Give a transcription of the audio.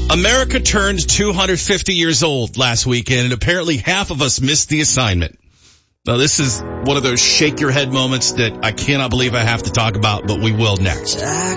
America turned 250 years old last weekend, and apparently half of us missed the assignment. Now, this is one of those shake your head moments that I cannot believe I have to talk about, but we will next.